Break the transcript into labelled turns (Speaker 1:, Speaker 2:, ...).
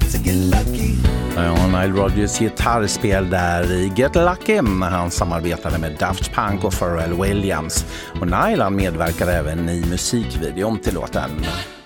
Speaker 1: Ja, Nile Rodgers gitarrspel där i Get Lucky när han samarbetade med Daft Punk och Pharrell Williams. Och Nile medverkade även i musikvideon till låten.